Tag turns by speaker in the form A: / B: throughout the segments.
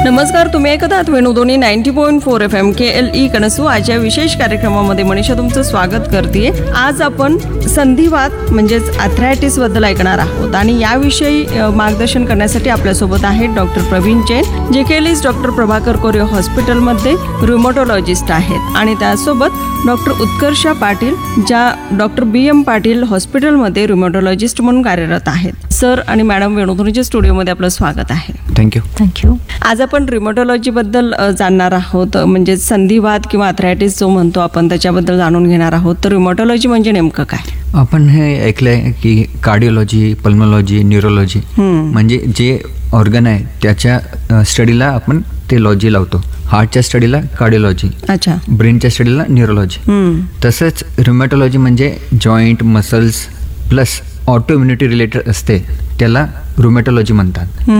A: नमस्कार, तुम्ही ऐकत आहात वेणुध्वनी 90.4 FM KLE कणसू. आजच्या विशेष कार्यक्रमामध्ये मनीषा तुमचं स्वागत करते. आज आपण संधिवात म्हणजेच आर्थरायटिस बद्दल ऐकणार आहोत आणि याविषयी मार्गदर्शन करण्यासाठी आपल्यासोबत आहेत डॉक्टर प्रवीण जैन, जे केलीस डॉक्टर प्रभाकर कोरे हॉस्पिटलमध्ये रुमॅटॉलॉजिस्ट आहेत, आणि त्यासोबत डॉक्टर उत्कर्षा पाटील, ज्या डॉक्टर BM पाटील हॉस्पिटलमध्ये रुमॅटॉलॉजिस्ट म्हणून कार्यरत आहेत. सर आणि मॅडम, वेणुध्वनीच्या स्टुडिओमध्ये आपलं स्वागत आहे.
B: थँक्यू.
A: आज आपण रिमॅटॉलॉजी बद्दल जाणणार आहोत, म्हणजे संधिवात किंवा आर्थरायटिस जो म्हणतो आपण त्याच्याबद्दल जाणून घेणार आहोत. तर रिमॅटॉलॉजी म्हणजे नेमकं काय?
B: आपण हे ऐकलंय की कार्डिओलॉजी, पल्मोलॉजी, न्यूरोलॉजी म्हणजे जे ऑर्गन आहे त्याच्या स्टडीला आपण ते लॉजी लावतो. हार्टच्या स्टडीला कार्डिओलॉजी,
A: अच्छा,
B: ब्रेनच्या स्टडीला न्यूरोलॉजी. तसंच रिमॅटॉलॉजी म्हणजे joint, muscles plus auto immunity related असते, त्याला रुमॅटॉलॉजी म्हणतात.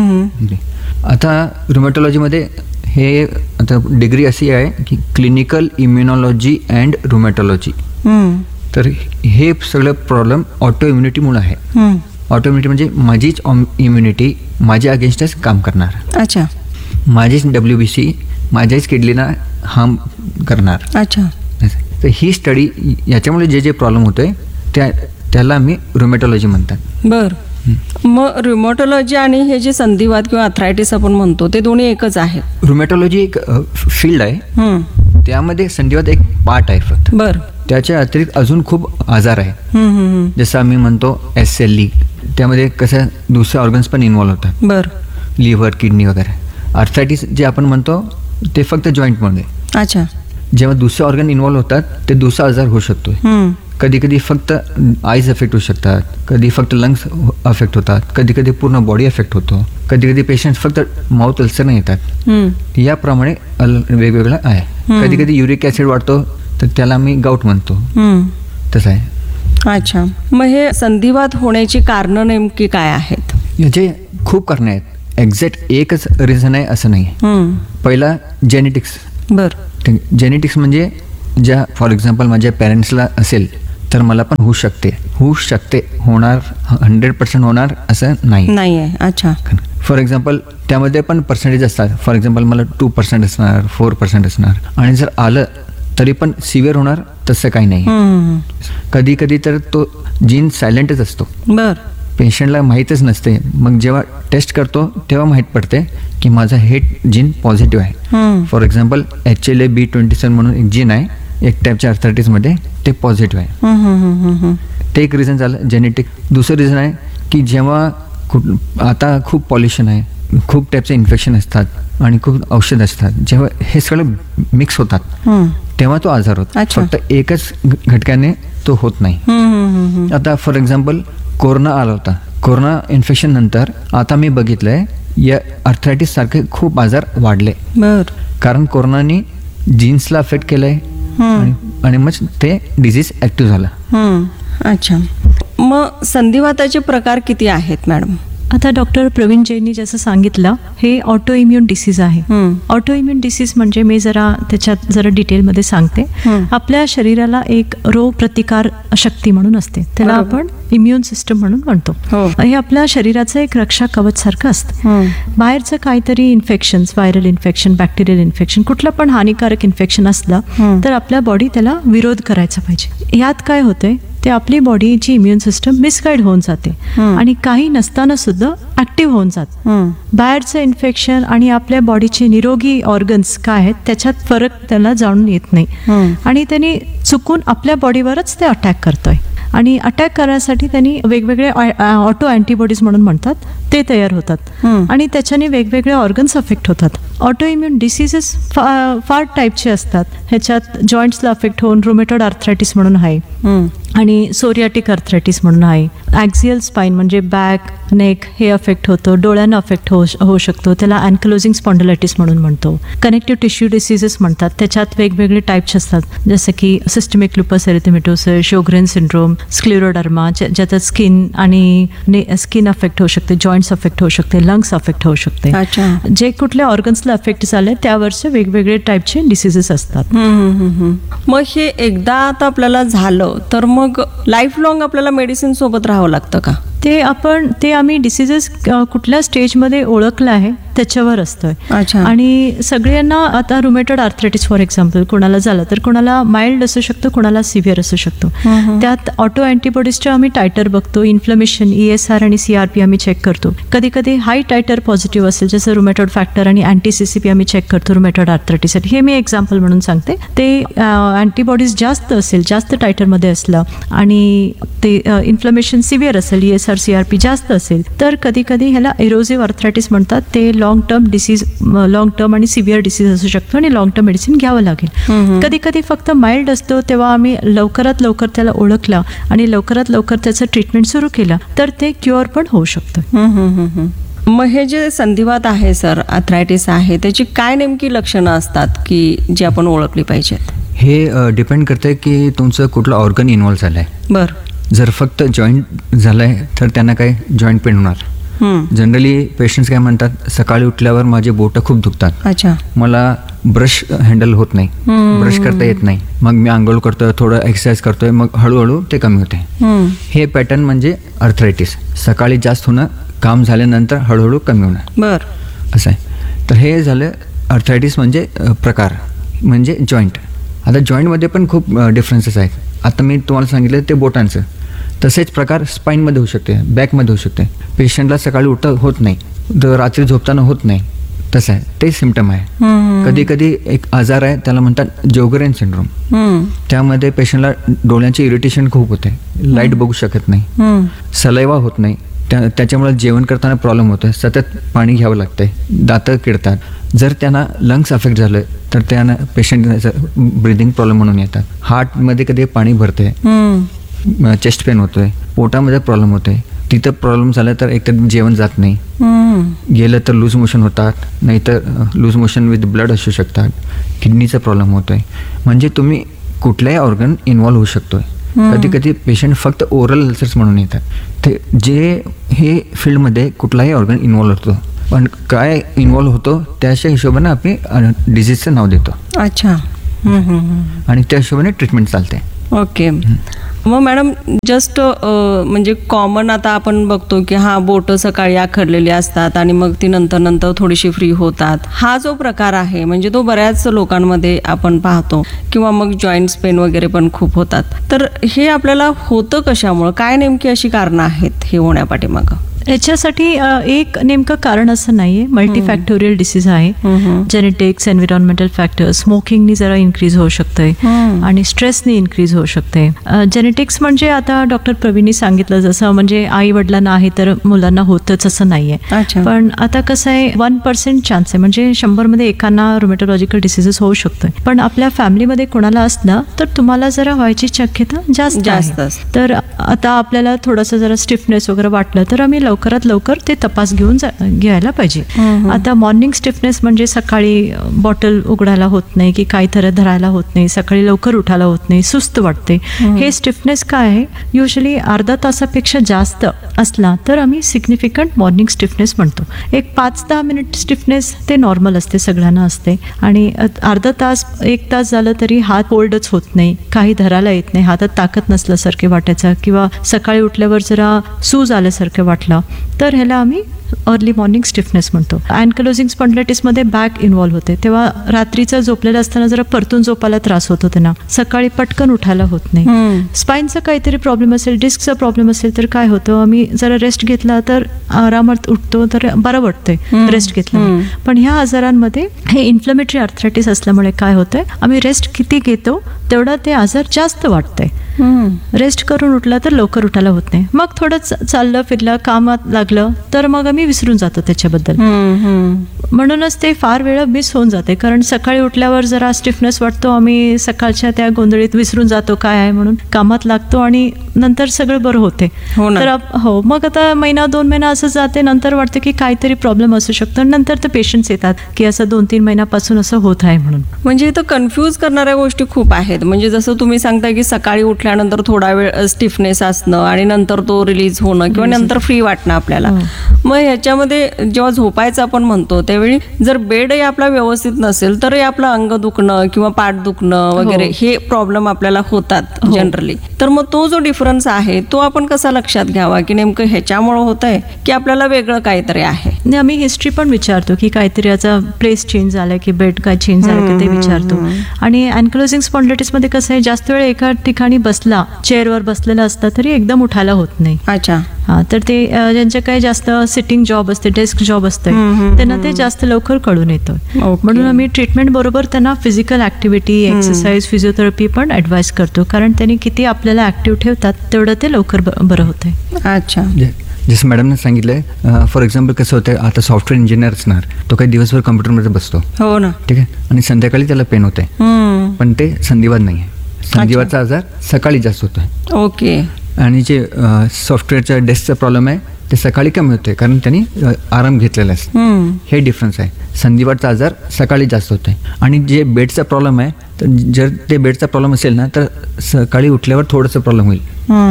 B: आता रुमॅटॉलॉजीमध्ये हे आता डिग्री अशी आहे की क्लिनिकल इम्युनॉलॉजी अँड रुमॅटॉलॉजी. तर हे सगळं प्रॉब्लेम ऑटो इम्युनिटीमुळे आहे. ऑटो इम्युनिटी म्हणजे माझीच इम्युनिटी माझ्या अगेन्स्टच काम करणार.
A: अच्छा,
B: माझीच WBC माझ्याच किडनीला हार्म करणार.
A: अच्छा.
B: तर ही स्टडी याच्यामुळे जे जे प्रॉब्लेम होतोय त्याला आम्ही रुमॅटॉलॉजी म्हणतात.
A: बर, मग रुमॅटॉलॉजी आणि हे जे संधिवात किंवा आर्थरायटिस आपण म्हणतो ते दोन्ही एकच आहे?
B: रुमॅटॉलॉजी एक फील्ड आहे, त्यामध्ये संधिवात एक पार्ट आहे फक्त.
A: बर.
B: त्याच्या अतिरिक्त अजून खूप आजार आहे, जसं आम्ही म्हणतो SLE, त्यामध्ये कसं दुसरे ऑर्गन्स पण इन्व्हॉल्व होतात.
A: बर.
B: लिव्हर, किडनी वगैरे. आर्थरायटिस जे आपण म्हणतो ते फक्त जॉईंटमध्ये.
A: अच्छा.
B: जेव्हा दुसरे ऑर्गन इन्व्हॉल्व होतात ते दुसरा आजार होऊ शकतो. कधी कधी फक्त आईज अफेक्ट होऊ शकतात, कधी फक्त लंग्स अफेक्ट होतात, कधी कधी पूर्ण बॉडी अफेक्ट होतो, कधी कधी पेशंट फक्त माउथ अल्सरने येतात. याप्रमाणे वेगवेगळं आहे. कधी कधी युरिक ॲसिड वाढतो तर त्याला आम्ही गाऊट म्हणतो, तसं आहे.
A: अच्छा, मग हे संधिवात होण्याची कारणं नेमकी काय आहेत?
B: याचे खूप कारणं आहेत, एक्झॅक्ट एकच रिझन आहे असं नाही. पहिला जेनेटिक्स.
A: बर.
B: जेनेटिक्स म्हणजे ज्या फॉर एक्झाम्पल माझ्या पॅरेंट्सला असेल तर मला पण होऊ शकते, होणार 100% होणार असं नाही
A: आहे. अच्छा.
B: फॉर एक्झाम्पल त्यामध्ये पण पर्सेंटेज असतात. फॉर एक्झाम्पल मला 2% असणार, 4% असणार, आणि जर आलं तरी पण सिव्हिअर होणार तसं काही नाही. कधी कधी तर तो जीन सायलेंटच असतो.
A: बर.
B: पेशंटला माहीतच नसते. मग जेव्हा टेस्ट करतो तेव्हा माहीत पडते की माझा हे जीन पॉझिटिव्ह आहे. फॉर एक्झाम्पल HLA-B27 म्हणून एक जीन आहे, एक टाईपच्या आर्थरायटिसमध्ये, ते पॉझिटिव्ह आहे. ते एक रिझन झालं जेनेटिक. दुसरं रिझन आहे की जेव्हा आता खूप पॉल्युशन आहे, खूप टाईपचे इन्फेक्शन असतात आणि खूप औषध असतात, जेव्हा हे सगळं मिक्स होतात तेव्हा तो आजार होतो. फक्त एकच घटकाने तो होत नाही. आता फॉर एक्झाम्पल कोरोना आला होता. कोरोना इन्फेक्शन नंतर आता मी बघितलंय या आर्थरायटिस सारखे खूप आजार वाढले. कारण कोरोनाने जीन्सला अफेक्ट केलंय आणि मग ते डिझीज ऍक्टिव्ह झाला.
A: अच्छा, मग संधिवाताचे प्रकार किती आहेत मॅडम?
C: आता डॉक्टर प्रवीण जैननी जसं सांगितलं, हे ऑटो इम्युन डिसीज आहे. ऑटो इम्युन डिसीज म्हणजे मी त्याच्यात जरा डिटेलमध्ये सांगते. आपल्या शरीराला एक रोग प्रतिकार शक्ती म्हणून असते, त्याला आपण इम्युन सिस्टम म्हणून म्हणतो. हे आपल्या शरीराचं एक रक्षा कवच सारखं असतं. बाहेरचं काहीतरी infections, viral infection, bacterial infection, कुठलं पण हानिकारक इन्फेक्शन असलं तर आपल्या बॉडी त्याला विरोध करायचा पाहिजे. यात काय होतंय, ते आपली बॉडीची इम्युन सिस्टम मिसगाईड होऊन जाते आणि काही नसताना सुद्धा ऍक्टिव्ह होऊन जात. बाहेरचं इन्फेक्शन आणि आपल्या बॉडीचे निरोगी ऑर्गन्स काय आहेत त्याच्यात फरक त्याला जाणून येत नाही आणि त्यांनी चुकून आपल्या बॉडीवरच ते अटॅक करतोय. आणि अटॅक करण्यासाठी त्यांनी वेगवेगळे ऑटो अँटीबॉडीज म्हणून म्हणतात ते तयार होतात आणि त्याच्याने वेगवेगळे ऑर्गन्स अफेक्ट होतात. ऑटो इम्युन डिसीजेस फार टाईपचे असतात. ह्याच्यात जॉईंट्सला अफेक्ट होऊन रुमेटॉइड आर्थरायटिस म्हणून आहे आणि सोरियाटिक आर्थरायटिस म्हणून आहे. ॲक्झियल स्पाईन म्हणजे बॅक, नेक हे अफेक्ट होतं. डोळ्यांना अफेक्ट होऊ शकतो, त्याला अँकलोजिंग स्पॉन्डिलायटिस म्हणून म्हणतो. कनेक्टिव्ह टिश्यू डिसीजेस म्हणतात, त्याच्यात वेगवेगळे टाईप्स असतात, जसं की सिस्टमिक लुपस एरिथेमेटोसिस, शोग्रेन सिंड्रोम, स्क्लेरोडर्मा, ज्याच्यात स्किन अफेक्ट होऊ शकते, जॉईंट्स अफेक्ट होऊ शकते, लंग्स अफेक्ट होऊ शकते. जे कुठल्या ऑर्गन्सला अफेक्ट झाले त्यावरचे वेगवेगळे टाईपचे डिसीजेस असतात.
A: मग हे एकदा आता आपल्याला झालं तर मग लाईफ लॉंग आपल्याला मेडिसिन सोबत राहावं लागतं का?
C: ते आम्ही डिसीजेस कुठल्या स्टेजमध्ये ओळखलं आहे त्याच्यावर असतोय.
A: अच्छा.
C: आणि सगळ्यांना आता रुमेटॉइड आर्थरायटिस फॉर एक्झाम्पल कोणाला झालं तर कोणाला माइल्ड असू शकतो, कोणाला सिव्हिअर असू शकतो. त्यात ऑटो अँटीबॉडीजच्या आम्ही टायटर बघतो, इन्फ्लमेशन, ESR आणि CRP आम्ही चेक करतो. कधी कधी हाय टायटर पॉझिटिव्ह असेल जसं रुमेटॉइड फॅक्टर आणि अँटी-CCP आम्ही चेक करतो रुमेटॉइड आर्थरायटिससाठी. हे मी एक्झाम्पल म्हणून सांगते. ते अँटीबॉडीज जास्त असेल, जास्त टायटरमध्ये असलं आणि ते इन्फ्लमेशन सिव्हिअर असेल, ESR CRP जास्त असेल तर कधी कधी ह्याला एरोसिव्ह आर्थरायटिस म्हणतात. ते long term disease, long term आणि सिव्हिअर डिसीज असू शकतो आणि लॉंग टर्म मेडिसिन घ्यावं लागेल. कधी कधी फक्त माइल्ड असतो तेव्हा आम्ही लवकरात लवकर त्याला ओळखला आणि लवकरात लवकर त्याचं ट्रीटमेंट सुरू केलं तर ते क्युअर पण होऊ शकतं.
A: मग हे जे संधिवात आहे सर, आर्थरायटिस आहे, त्याची काय नेमकी लक्षणं असतात की जी आपण ओळखली पाहिजेत?
B: हे डिपेंड करतं की तुमचं कुठलं ऑर्गन इन्व्हॉल्व झालं आहे.
A: बरं.
B: जर फक्त जॉईंट झालं आहे तर त्यांना काय जॉईंट पेन होणार. जनरली पेशंट्स काय म्हणतात, सकाळी उठल्यावर माझे बोटं खूप दुखतात,
A: अच्छा,
B: मला ब्रश हँडल होत नाही, ब्रश करता येत नाही, मग मी आंघोळ करतोय, थोडं एक्सरसाइज करतोय, मग हळूहळू ते कमी होते. हे पॅटर्न म्हणजे आर्थरायटिस. सकाळी जास्त होणं, काम झाल्यानंतर हळूहळू कमी होणं,
A: बरं,
B: असं आहे. तर हे झालं आर्थरायटिस म्हणजे प्रकार म्हणजे जॉईंट. आता जॉईंटमध्ये पण खूप डिफरन्सेस आहेत. आता मी तुम्हाला सांगितलं ते बोटांचं, तसेच प्रकार स्पाईनमध्ये होऊ शकते, बॅकमध्ये होऊ शकते. पेशंटला सकाळी उठता होत नाही, तर रात्री झोपताना होत नाही, तसं आहे, ते सिम्पटम आहे. कधी कधी एक आजार आहे त्याला म्हणतात जोगरेन सिंड्रोम. त्यामध्ये पेशंटला डोळ्यांचे इरिटेशन खूप होते, लाईट बघू शकत नाही, सलाइवा होत नाही, त्याच्यामुळे जेवण करताना प्रॉब्लेम होतो, सतत पाणी घ्यावं लागतंय, दातं किडतात. जर त्यांना लंग्स अफेक्ट झालं तर त्यांना पेशंट ब्रिदिंग प्रॉब्लेम म्हणून येतात. हार्टमध्ये कधी पाणी भरते, चेस्ट पेन होतोय, पोटामध्ये प्रॉब्लेम होतोय. तिथं प्रॉब्लेम झाला तर एकतर जेवण जात नाही, गेलं तर लूज मोशन होतात, नाहीतर लूज मोशन विथ ब्लड असू शकतात, किडनीचा प्रॉब्लेम होतोय. म्हणजे तुम्ही कुठल्याही ऑर्गन इन्व्हॉल्व होऊ शकतोय. कधी कधी पेशंट फक्त ओरल अल्सर्स म्हणून येतात. ते जे हे फील्डमध्ये कुठलाही ऑर्गन इन्व्हॉल्व होतो, पण काय इन्व्हॉल्व होतो त्याच्या हिशोबाने आपण डिझीजचं नाव देतो.
A: अच्छा.
B: आणि त्या हिशोबाने ट्रीटमेंट चालते.
A: ओके. मग मॅडम जस्ट म्हणजे कॉमन आता आपण बघतो की हा बोटं सकाळी आखडलेली असतात आणि मग ती नंतर थोडीशी फ्री होतात. हा जो प्रकार आहे म्हणजे तो बऱ्याच लोकांमध्ये आपण पाहतो. किंवा मग जॉईंट्स पेन वगैरे पण खूप होतात. तर हे आपल्याला होतं कशामुळं? काय नेमकी अशी कारणं आहेत हे होण्यापाठीमागं?
C: याच्यासाठी एक नेमकं कारण असं नाहीये. मल्टीफॅक्टोरियल डिसीज आहे. जेनेटिक्स, एन्व्हायरमेंटल फॅक्टर, स्मोकिंगनी जरा इन्क्रीज होऊ शकते आणि स्ट्रेसनी इन्क्रीज होऊ शकते. जेनेटिक्स म्हणजे आता डॉक्टर प्रवीणनी सांगितलं जसं म्हणजे आई वडिलांना आहे तर मुलांना होतच असं नाहीये. पण आता कसं आहे 1% चान्स आहे, म्हणजे 100 मध्ये एकांना रुमेटॉलॉजिकल डिसीजेस होऊ शकतोय. पण आपल्या फॅमिलीमध्ये कोणाला असलं तर तुम्हाला जरा व्हायची शक्यता जास्त आहे. तर आता आपल्याला थोडंसं जरा स्टिफनेस वगैरे वाटलं तर आम्ही लवकरात लवकर ते तपास घ्यायला पाहिजे. आता मॉर्निंग स्टिफनेस म्हणजे सकाळी बॉटल उघडायला होत नाही की काहीतरी धरायला होत नाही, सकाळी लवकर उठायला होत नाही, सुस्त वाटते. हे स्टिफनेस काय आहे, युजली अर्धा तासापेक्षा जास्त असला तर आम्ही सिग्निफिकंट मॉर्निंग स्टिफनेस म्हणतो. एक 5-10 मिनिट स्टिफनेस ते नॉर्मल असते, सगळ्यांना असते. आणि अर्धा तास 1 तास झालं तरी हात होल्डच होत नाही, काही धरायला येत नाही, हातात ताकद नसल्यासारखे वाटायचं किंवा सकाळी उठल्यावर जरा सूज आल्यासारखं वाटलं तर ह्याला आम्ही अर्ली मॉर्निंग स्टिफनेस म्हणतो. अँकलोजिंग स्पॉन्डिलायटिसमध्ये बॅक इन्व्हॉल्व होते, तेव्हा रात्रीचं झोपलेलं असताना जरा परतून झोपायला त्रास होतो त्यांना, सकाळी पटकन उठायला होत नाही. स्पाईनचा काहीतरी प्रॉब्लेम असेल, डिस्कचा प्रॉब्लेम असेल तर काय होतं, आम्ही जरा रेस्ट घेतला तर आरामात उठतो तर बरं वाटतंय रेस्ट घेतला. पण ह्या आजारांमध्ये हे इन्फ्लमेटरी आर्थरायटिस असल्यामुळे काय होतंय, आम्ही रेस्ट किती घेतो तेवढा ते आजार जास्त वाटतंय. रेस्ट करून उठला तर लवकर उठायला होत नाही, मग थोडं चाललं फिरलं कामात लागलं तर मग आम्ही विसरून जातो त्याच्याबद्दल. म्हणूनच ते फार वेळ मिस होऊन जाते, कारण सकाळी उठल्यावर जरा स्टिफनेस वाटतो, आम्ही सकाळच्या त्या गोंधळीत विसरून जातो काय आहे म्हणून, कामात लागतो आणि नंतर सगळं बरं होते. तर हो, मग आता 1-2 महिना असं जाते, नंतर वाटतं की काहीतरी प्रॉब्लेम असू शकतो, नंतर ते पेशंट्स येतात की असं 2-3 महिन्यापासून असं होत आहे म्हणून.
A: म्हणजे इथं कन्फ्यूज करणाऱ्या गोष्टी खूप आहेत. म्हणजे जसं तुम्ही सांगता की सकाळी उठल्या उठल्यानंतर थोडा वेळ स्टिफनेस असणं आणि नंतर तो रिलीज होणं किंवा नंतर फ्री वाटणं आपल्याला. मग ह्याच्यामध्ये जेव्हा झोपायचं आपण म्हणतो त्यावेळी जर बेडही आपला व्यवस्थित नसेल तरही आपलं अंग दुखणं किंवा पाठ दुखणं वगैरे हे प्रॉब्लेम आपल्याला होतात जनरली. तर मग तो जो डिफरन्स आहे तो आपण कसा लक्षात घ्यावा की नेमकं ह्याच्यामुळे होत आहे की आपल्याला वेगळं काहीतरी आहे.
C: आणि आम्ही हिस्ट्री पण विचारतो की काहीतरी याचा प्लेस चेंज झाला की बेड काय चेंज झालं की ते विचारतो. आणि अँक्लोजिंग स्पॉन्डिलायटिस मध्ये कसं आहे, जास्त वेळ एका ठिकाणी बसला, चेअरवर बसलेला असता तरी एकदम उठायला होत नाही.
A: अच्छा.
C: हा, तर ते ज्यांचे काही जास्त सिटिंग जॉब असते, डेस्क जॉब असते, त्यांना ते जास्त लवकर कळून येतं. म्हणून आम्ही ट्रीटमेंट बरोबर त्यांना फिजिकल ऍक्टिव्हिटी, एक्सरसाइज, फिजिओथेरपी पण ऍडवाइस करतो, कारण त्यांनी किती आपल्याला ऍक्टिव्ह ठेवतात तेवढं ते लवकर बरं होतंय.
A: अच्छा.
B: जसं मॅडमने सांगितलंय, फॉर एक्झाम्पल कसं होतं, आता सॉफ्टवेअर इंजिनियर असणार, तो काही दिवसभर कम्प्युटरमध्ये बसतो. हो ना. ठीक आहे. आणि संध्याकाळी त्याला पेन होते, पण ते संधिवात नाही आहे. संधिवातचा आजार सकाळी जास्त होतोय.
A: ओके.
B: आणि जे सॉफ्टवेअरच्या डेस्कचा प्रॉब्लेम आहे ते सकाळी कमी होतोय, कारण त्यांनी आराम घेतलेला असतो. हे डिफरन्स आहे. संधिवातचा आजार सकाळी जास्त होतोय. आणि जे बेडचा प्रॉब्लेम आहे, तर जर ते बेडचा प्रॉब्लेम असेल ना तर सकाळी उठल्यावर थोडंसं प्रॉब्लेम होईल,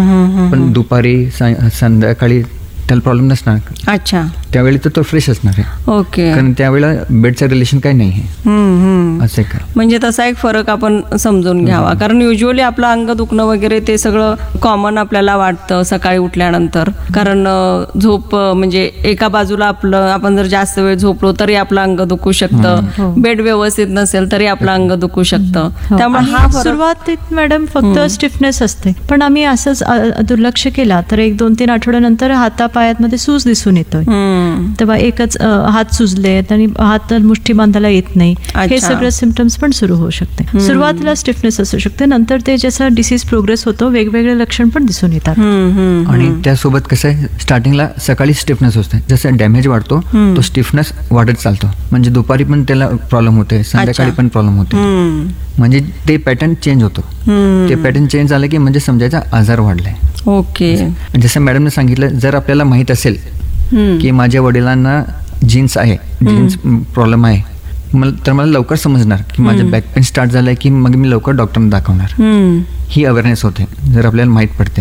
B: पण दुपारी संध्याकाळी त्याला प्रॉब्लेम नसणार.
A: अच्छा.
B: त्यावेळी तर तो फ्रेश असणार आहे.
A: ओके.
B: कारण त्यावेळेला बेडचं रिलेशन काही नाही आहे. असं का,
A: म्हणजे तसा एक फरक आपण समजून घ्यावा. कारण युजली आपलं अंग दुखणं वगैरे ते सगळं कॉमन आपल्याला वाटतं सकाळी उठल्यानंतर, कारण झोप म्हणजे एका बाजूला आपलं, आपण जर जास्त वेळ झोपलो तरी आपलं अंग दुखू शकतं, बेड व्यवस्थित नसेल तरी आपलं अंग दुखू शकतं. त्यामुळे हा
C: सुरुवातीत मॅडम फक्त स्टिफनेस असते, पण आम्ही असंच दुर्लक्ष केला तर 1-2-3 आठवड्यानंतर हातापायामध्ये सूज दिसून येतोय. तेव्हा एकच हात सुजले आणि हात मुष्ठी बांधायला येत नाही, हे सगळे सिम्पटम्स पण सुरू होऊ शकते. सुरुवातीला स्टिफनेस असू शकते, नंतर ते जसं डिसीज प्रोग्रेस होतो वेगवेगळे लक्षण पण दिसून येतात.
B: आणि त्यासोबत कसं आहे, स्टार्टिंगला सकाळी स्टिफनेस असते, जसं डॅमेज वाढतो तो स्टिफनेस वाढत चालतो. म्हणजे दुपारी पण त्याला प्रॉब्लेम होते, संध्याकाळी पण प्रॉब्लेम होते. म्हणजे ते पॅटर्न चेंज होतो. ते पॅटर्न चेंज झालं की म्हणजे समजायचा आजार वाढलाय.
A: ओके.
B: जसं मॅडमने सांगितलं, जर आपल्याला माहित असेल की माझ्या वडिलांना जीन्स आहे, जीन्स प्रॉब्लेम आहे, तर मला लवकर समजणार की माझं बॅक पेन स्टार्ट झालंय की मग मी लवकर डॉक्टरना दाखवणार. ही अवेअरनेस होते जर आपल्याला माहित पडते.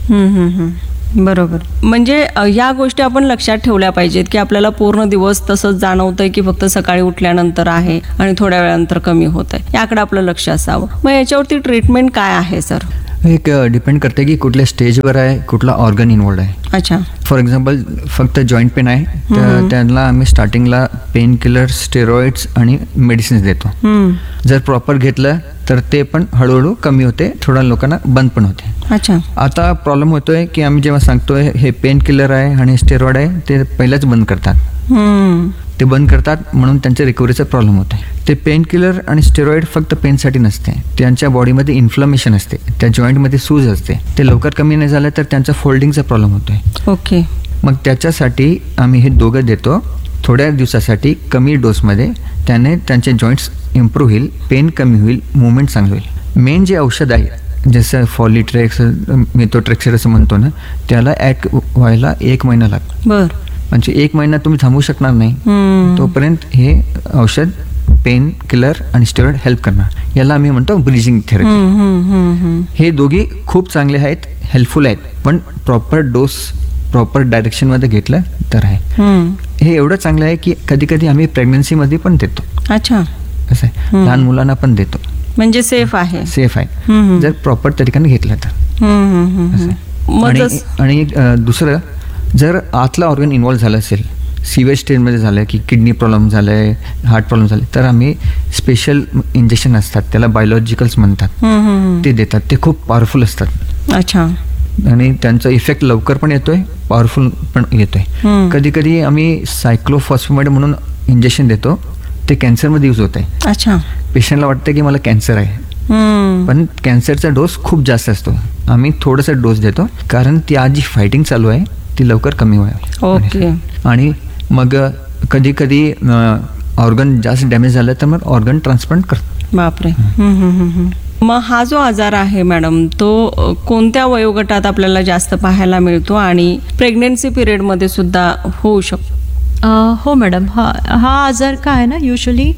A: बरोबर. म्हणजे या गोष्टी आपण लक्षात ठेवल्या पाहिजेत की आपल्याला पूर्ण दिवस तसंच जाणवतंय की फक्त सकाळी उठल्यानंतर आहे आणि थोड्या वेळानंतर कमी होत आहे, याकडे आपलं लक्ष असावं. मग याच्यावरती ट्रीटमेंट काय आहे सर?
B: एक डिपेंड करते की कुठल्या स्टेजवर आहे, कुठला ऑर्गन इन्वॉल्ड आहे.
A: अच्छा.
B: फॉर एक्झाम्पल फक्त जॉईंट पेन आहे तर त्यांना आम्ही स्टार्टिंगला पेन किलर, स्टेरॉइड्स आणि मेडिसिन्स देतो. जर प्रॉपर घेतलं तर ते पण हळूहळू कमी होते, थोड्या लोकांना बंद पण होते.
A: अच्छा.
B: आता प्रॉब्लेम होतोय की आम्ही जेव्हा सांगतोय हे पेन किलर आहे आणि स्टेरॉइड आहे, ते पहिलाच बंद करतात. ते बंद करतात म्हणून त्यांच्या रिकव्हरीचा प्रॉब्लेम होतो. ते पेन किलर आणि स्टेरॉइड फक्त पेनसाठी नसते, त्यांच्या बॉडीमध्ये इन्फ्लमेशन असते, त्या जॉईंटमध्ये सूज असते, ते लवकर कमी नाही झालं तर त्यांचा फोल्डिंगचा प्रॉब्लेम होतोय.
A: ओके.
B: मग त्याच्यासाठी आम्ही हे दोघं देतो थोड्या दिवसासाठी कमी डोसमध्ये. त्याने त्यांचे जॉईंट्स इम्प्रूव्ह होईल, पेन कमी होईल, मुवमेंट चांगलं होईल. मेन जे औषध आहे जसं फॉलिट्रेक्स, मेथोट्रेक्सर असं म्हणतो ना, त्याला ॲक्ट व्हायला 1 महिना लागतो.
A: बरं.
B: म्हणजे 1 महिना तुम्ही थांबू शकणार नाही, तोपर्यंत हे औषध पेन किलर आणि स्टेरॉइड हेल्प करणार. याला आम्ही म्हणतो ब्रिजिंग थेरपी. हे दोघी खूप चांगले आहेत, हेल्पफुल आहेत, पण प्रॉपर डोस, प्रॉपर डायरेक्शनमध्ये घेतलं तर आहे. हे एवढं चांगलं आहे की कधी कधी आम्ही प्रेग्नन्सीमध्ये पण देतो.
A: अच्छा.
B: असं आहे, लहान मुलांना पण देतो.
A: म्हणजे सेफ आहे.
B: सेफ आहे जर प्रॉपर तरीकाने घेतलं तर. आणि दुसरं, जर आतला ऑर्गन इन्व्हॉल्व्ह झाला असेल, सिव्हिअर स्टेजमध्ये झालं की किडनी प्रॉब्लेम झालाय, हार्ट प्रॉब्लेम झाले, तर आम्ही स्पेशल इंजेक्शन असतात, त्याला बायोलॉजिकल्स म्हणतात, ते देतात. ते खूप पॉवरफुल असतात.
A: अच्छा.
B: आणि त्यांचा इफेक्ट लवकर पण येतोय, पॉवरफुल पण येतोय. कधी कधी आम्ही सायक्लोफॉस्फेमाइड म्हणून इंजेक्शन देतो, ते कॅन्सरमध्ये यूज होत आहे.
A: अच्छा.
B: पेशंटला वाटतं की मला कॅन्सर आहे, पण कॅन्सरचा डोस खूप जास्त असतो. आम्ही थोडासा डोस देतो, कारण ती आज जी फायटिंग चालू आहे ती लवकर कमी व्हावी.
A: ओके.
B: आणि मग कधी कधी ऑर्गन जास्त डॅमेज झालं तर मग ऑर्गन ट्रान्सप्लांट करतो.
A: बापरे. मग हा जो आजार आहे मॅडम, तो कोणत्या वयोगटात आपल्याला जास्त पाहायला मिळतो आणि प्रेग्नन्सी पिरियडमध्ये सुद्धा होऊ शकतो?
C: हो मॅडम, हा आजार काय आहे ना, युजली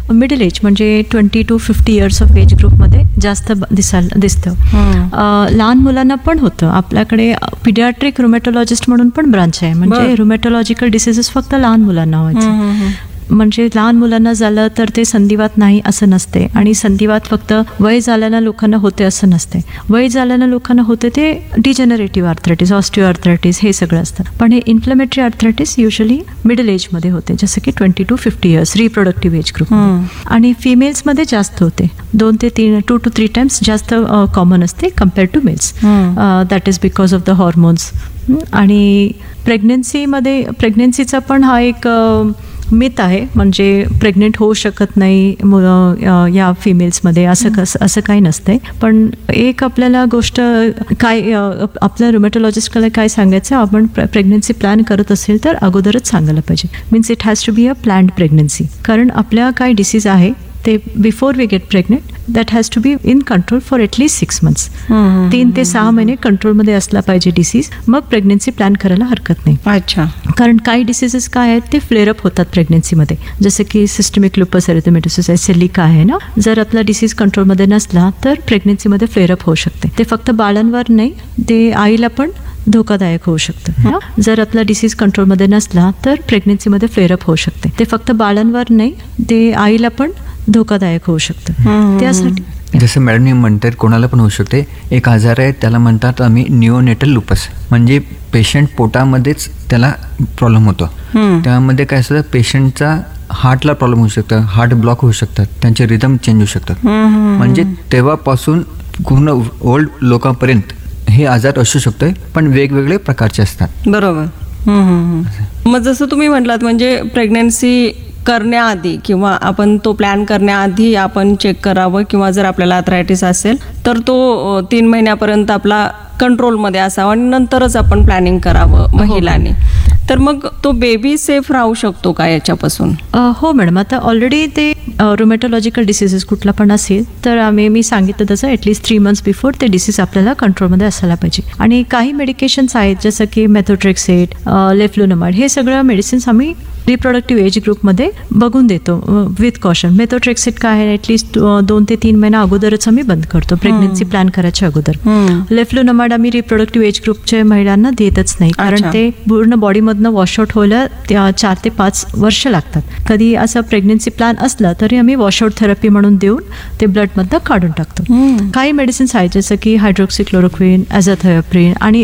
C: मिडल एज म्हणजे 20 to 50 इयर्स ऑफ एज ग्रुपमध्ये जास्त दिसतं. लहान मुलांना पण होतं. आपल्याकडे पिडियाट्रिक रुमॅटॉलॉजिस्ट म्हणून पण ब्रांच आहे, म्हणजे रुमॅटॉलॉजिकल डिसीजेस फक्त लहान मुलांना व्हायचे. म्हणजे लहान मुलांना झालं तर ते संधिवात नाही असं नसते, आणि संधिवात फक्त वय झालेल्या लोकांना होते असं नसते. वय झालेल्या लोकांना होते ते डिजेनरेटिव्ह आर्थरायटिस, ऑस्टिओ आर्थरायटिस हे सगळं असतं. पण हे इन्फ्लेमेटरी आर्थरायटिस युजली मिडल एजमध्ये होते, जसं की 20 to 50 years reproductive age group. आणि फिमेल्समध्ये जास्त होते, 2 ते 3 टाइम्स जास्त कॉमन असते compare to mails. That is because of the hormones. आणि प्रेग्नन्सीचा पण हा एक मिथ आहे, म्हणजे प्रेग्नेंट होऊ शकत नाही या फिमेल्समध्ये, असं काही नसतंय. पण एक आपल्याला गोष्ट काय आपल्या रुमॅटॉलॉजिस्टला काय सांगायचं, आपण प्रेग्नन्सी प्लॅन करत असेल तर अगोदरच सांगायला पाहिजे. Means it has to be a planned pregnancy. कारण आपल्या काय डिसीज आहे ते before we get pregnant that has to be in control for at least 6 months. 3 ते 6 महिने कंट्रोलमध्ये असला पाहिजे डिसीज, मग प्रेग्नन्सी प्लॅन करायला हरकत नाही.
A: अच्छा.
C: कारण काही डिसीजेस काय आहेत ते फ्लेअरअप होतात प्रेग्नन्सीमध्ये, जसं की सिस्टमिक लुपस एरिथेमॅटोसिस एसेलिका आहे ना. जर आपला डिसीज कंट्रोलमध्ये नसला तर प्रेग्नन्सीमध्ये फ्लेअरअप होऊ शकते. ते फक्त बाळांवर नाही, ते आईला पण धोकादायक होऊ शकतं. जर आपला डिसीज कंट्रोलमध्ये नसला तर प्रेग्नन्सीमध्ये फ्लेअरअप होऊ शकते. ते फक्त बाळांवर नाही, ते आईला पण धोकादायक होऊ शकतं. त्यासाठी
B: जसं मॅडम म्हणतात कोणाला पण होऊ शकते. एक आजार आहे त्याला म्हणतात आम्ही निओनेटल लुपस, म्हणजे पेशंट पोटामध्येच त्याला प्रॉब्लेम होतो. त्यामध्ये काय असतं, पेशंटचा हार्टला प्रॉब्लेम होऊ शकतं, हार्ट ब्लॉक होऊ शकतात, त्यांचे रिदम चेंज होऊ शकतात. म्हणजे तेव्हापासून पूर्ण ओल्ड लोकांपर्यंत हे आजार असू शकतोय, पण वेगवेगळे प्रकारचे असतात.
A: बरोबर. मग जसं तुम्ही म्हटलात, म्हणजे प्रेग्नन्सी करण्याआधी किंवा आपण तो प्लॅन करण्याआधी आपण चेक करावं, किंवा जर आपल्याला आर्थरायटिस असेल तर तो 3 महिन्यापर्यंत आपला कंट्रोलमध्ये असावा आणि नंतरच आपण प्लॅनिंग करावं महिलांनी. तर मग तो बेबी सेफ राहू शकतो का याच्यापासून?
C: हो मॅडम. आता ऑलरेडी ते रुमॅटॉलॉजिकल डिसीजेस कुठला पण असेल तर मी सांगितलं तसं ॲटलिस्ट 3 months बिफोर ते डिसीज आपल्याला कंट्रोलमध्ये असायला पाहिजे. आणि काही मेडिकेशन्स आहेत जसं की मेथोट्रेक्सेट, लेफ्लुनमाइड, हे सगळं मेडिसिन्स आम्ही रिप्रोडक्टिव्ह एज ग्रुपमध्ये बघून देतो विथ कॉशन. मेथोट्रेक्सेट काय आहे, ॲटलिस्ट 2 ते 3 महिना अगोदरच आम्ही बंद करतो, प्रेग्नन्सी प्लॅन करायच्या अगोदर. लेफ्लुनमाइड आम्ही रिप्रोडक्टिव्ह एज ग्रुपच्या महिलांना देतच नाही, कारण ते पूर्ण बॉडीमधनं वॉशआउट व्हायला 4 ते 5 वर्ष लागतात. कधी असं प्रेग्नन्सी प्लॅन असला तरी आम्ही वॉशआउट थेरपी म्हणून देऊन ते ब्लडमधनं काढून टाकतो. काही मेडिसिन्स आहेत जसं की हायड्रोक्सिक्लोरोक्विन, ॲझाथायोप्रिन आणि